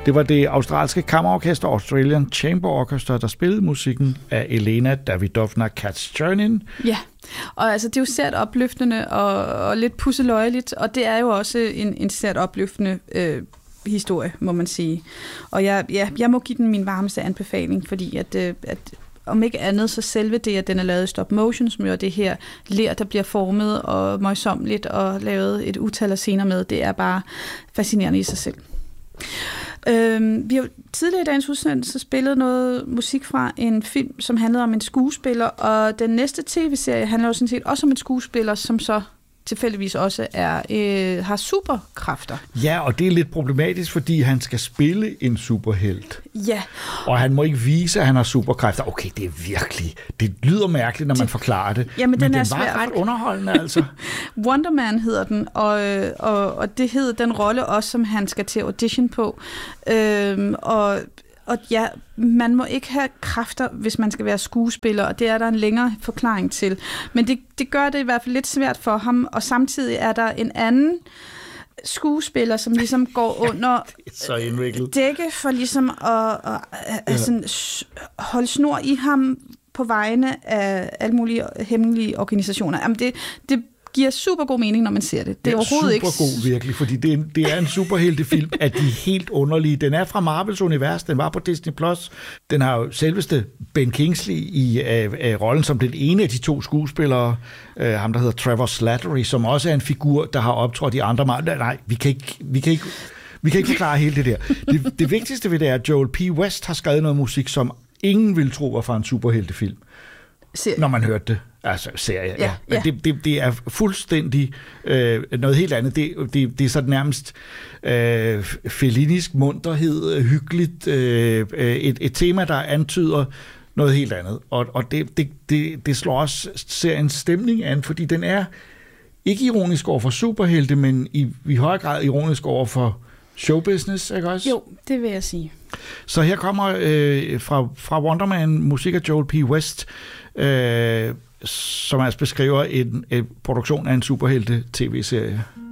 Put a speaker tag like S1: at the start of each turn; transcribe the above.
S1: Det var det australske kammerorkester Australian Chamber Orchestra, der spillede musikken af Elena Davidovna Katz-Chernin.
S2: Ja, og altså det er jo sært opløftende og lidt pusseløjeligt, og det er jo også en sært opløftende historie, må man sige. Og jeg må give den min varmeste anbefaling, fordi at om ikke andet, så selve det, at den er lavet i stop motion, som jo er det her ler, der bliver formet og møjsommeligt og lavet et utal af scener med, det er bare fascinerende i sig selv. Vi har tidligere i dagens udsendelse spillet noget musik fra en film, som handlede om en skuespiller, og den næste tv-serie handler jo sådan set også om en skuespiller, som så tilfældigvis også har superkræfter.
S1: Ja, og det er lidt problematisk, fordi han skal spille en superhelt.
S2: Ja.
S1: Og han må ikke vise, at han har superkræfter. Okay, det er virkelig... Det lyder mærkeligt, når man forklarer det.
S2: Jamen,
S1: men den
S2: var
S1: ret underholdende, altså.
S2: Wonder Man hedder den, og det hedder den rolle også, som han skal til audition på. Og ja, man må ikke have kræfter, hvis man skal være skuespiller, og det er der en længere forklaring til. Men det gør det i hvert fald lidt svært for ham, og samtidig er der en anden skuespiller, som ligesom går under dække for ligesom at sådan holde snor i ham på vegne af alle mulige hemmelige organisationer. Jamen det giver super god mening, når man ser det. Det er overhovedet ikke
S1: super god, virkelig, fordi det er en superheltefilm af de helt underlige. Den er fra Marvels univers, den var på Disney+. Den har jo selveste Ben Kingsley i rollen som den ene af de to skuespillere, ham der hedder Trevor Slattery, som også er en figur, der har optrådt i andre Nej, vi kan ikke forklare hele det der. Det vigtigste ved det er, at Joel P. West har skrevet noget musik, som ingen ville tro var fra en superheltefilm. Når man hørte det. Altså serie, ja. Men det er fuldstændig noget helt andet. Det er sådan nærmest felinisk munterhed, hyggeligt, et tema, der antyder noget helt andet. Og det slår også seriens stemning an, fordi den er ikke ironisk over for superhelte, men i høj grad ironisk over for showbusiness, ikke også?
S2: Jo, det vil jeg sige.
S1: Så her kommer fra Wonder Man musik af Joel P. West, som altså beskriver en produktion af en superhelte tv-serie.